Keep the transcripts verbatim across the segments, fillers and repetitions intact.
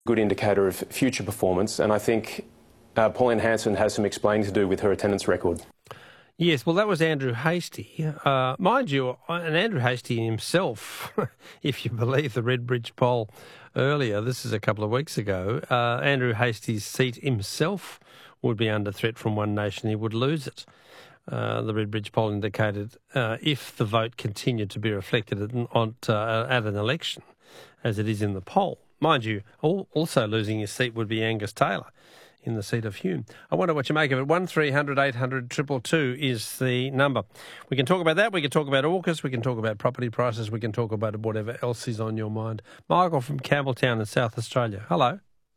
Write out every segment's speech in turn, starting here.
good indicator of future performance, and I think uh, Pauline Hanson has some explaining to do with her attendance record. Yes, well, that was Andrew Hastie. Uh, mind you, and Andrew Hastie himself, if you believe the Redbridge poll earlier, this is a couple of weeks ago, uh, Andrew Hastie's seat himself would be under threat from One Nation. He would lose it. Uh, the Redbridge poll indicated uh, if the vote continued to be reflected at, on, uh, at an election, as it is in the poll. Mind you, also losing his seat would be Angus Taylor in the seat of Hume. I wonder what you make of it. one three hundred eight hundred two two two is the number. We can talk about that. We can talk about AUKUS. We can talk about property prices. We can talk about whatever else is on your mind. Michael from Campbelltown in South Australia. Hello.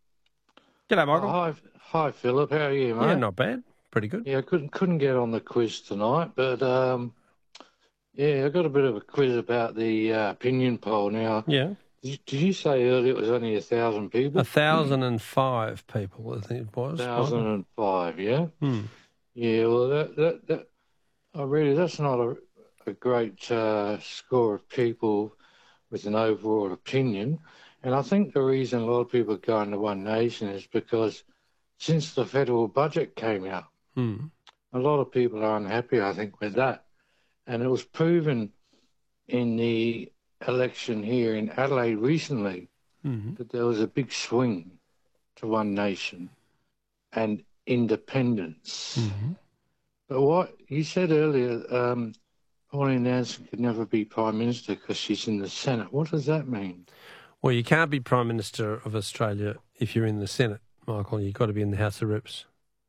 G'day, Michael. Oh, hi, hi, Philip. How are you, mate? Yeah, not bad. Pretty good. Yeah, I couldn't couldn't get on the quiz tonight, but um, yeah, I got a bit of a quiz about the uh, opinion poll. Now, yeah. Did you, did you say earlier it was only a thousand people? A thousand and five people, I think it was. A thousand and five, yeah. Hmm. Yeah, well, that that that, oh, really, that's not a a great uh, score of people with an overall opinion. And I think the reason a lot of people are going to One Nation is because since the federal budget came out, hmm. a lot of people are unhappy, I think, with that. And it was proven in the election here in Adelaide recently mm-hmm. that there was a big swing to One Nation and independence. Mm-hmm. But what you said earlier, um, Pauline Hanson could never be Prime Minister because she's in the Senate. What does that mean? Well, you can't be Prime Minister of Australia if you're in the Senate, Michael. You've got to be in the House of Reps.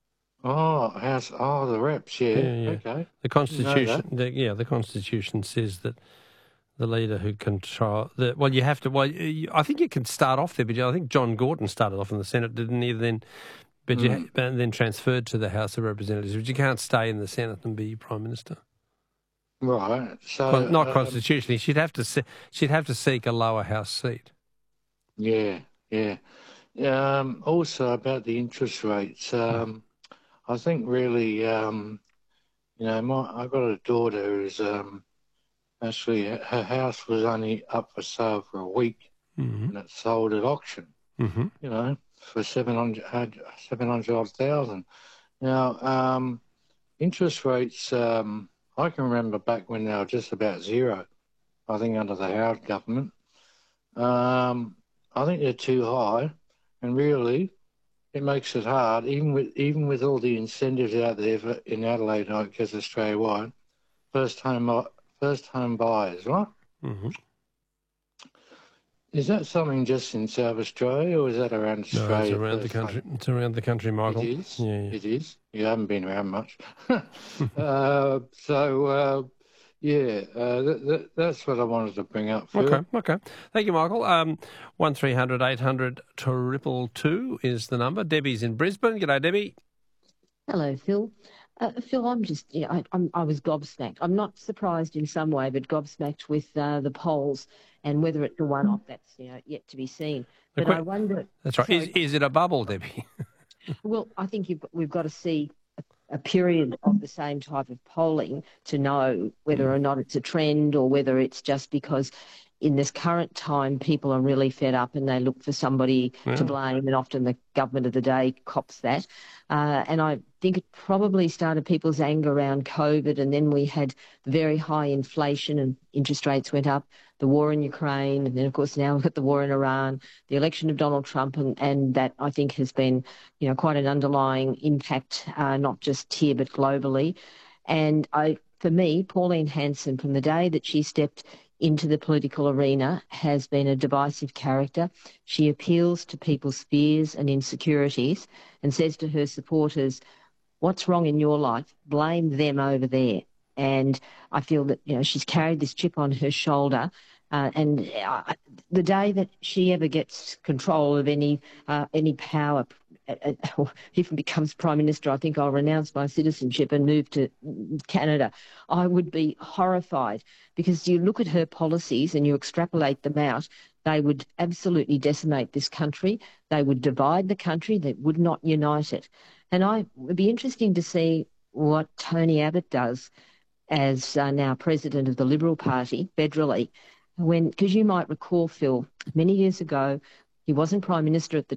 Oh, House, oh, the Reps, yeah. yeah, yeah. Okay. The Constitution, the, yeah, the Constitution says that the leader who control the well, you have to. Well, you, I think you can start off there, but I think John Gorton started off in the Senate, didn't he? Then, but mm. you and then transferred to the House of Representatives. But you can't stay in the Senate and be Prime Minister. Right. So well, not um, constitutionally. She'd have to. Se- she'd have to seek a lower house seat. Yeah, yeah. Um, also about the interest rates, um, I think really, um, you know, my I've got a daughter who's. Um, Actually, her house was only up for sale for a week, mm-hmm. and it sold at auction. Mm-hmm. You know, for seven hundred, seven hundred odd thousand. Now, um, interest rates. Um, I can remember back when they were just about zero. I think under the Howard government. Um, I think they're too high, and really, it makes it hard. Even with even with all the incentives out there for, in Adelaide, I guess Australia wide, first home. First home buyers, right? Mm-hmm. Is that something just in South Australia, or is that around Australia? No, it's around the country. Home? It's around the country, Michael. It is. Yeah, yeah. It is. You haven't been around much. uh, so, uh, yeah, uh, th- th- that's what I wanted to bring up. Phil. Okay, okay. Thank you, Michael. Um, one three hundred eight hundred triple two is the number. Debbie's in Brisbane. G'day, Debbie. Hello, Phil. Uh, Phil, I'm just, yeah, I, I'm, I was gobsmacked. I'm not surprised in some way, but gobsmacked with uh, the polls and whether it's a one-off, that's you know yet to be seen. But quick, I wonder... That's right. Is, is it a bubble, Debbie? Well, I think you've, we've got to see a, a period of the same type of polling to know whether or not it's a trend or whether it's just because in this current time people are really fed up and they look for somebody yeah. to blame, and often the government of the day cops that. Uh, and I think it probably started people's anger around COVID, and then we had very high inflation and interest rates went up, the war in Ukraine, and then, of course, now we've got the war in Iran, the election of Donald Trump, and, and that, I think, has been, you know, quite an underlying impact, uh, not just here but globally. And I, for me, Pauline Hanson, from the day that she stepped into the political arena, has been a divisive character. She appeals to people's fears and insecurities and says to her supporters, what's wrong in your life? Blame them over there. And I feel that, you know, she's carried this chip on her shoulder. Uh, and uh, the day that she ever gets control of any uh, any power, uh, or even becomes Prime Minister, I think I'll renounce my citizenship and move to Canada. I would be horrified, because you look at her policies and you extrapolate them out, they would absolutely decimate this country. They would divide the country. They would not unite it. And I it would be interesting to see what Tony Abbott does as uh, now President of the Liberal Party federally, when, because you might recall, Phil, many years ago, He wasn't Prime Minister at the